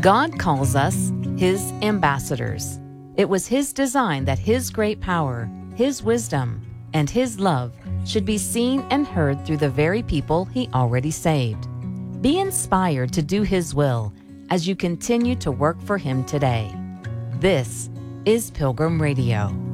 God calls us His ambassadors. It was His design that His great power, His wisdom, and His love should be seen and heard through the very people He already saved. Be inspired to do His will as you continue to work for Him today. This is Pilgrim Radio.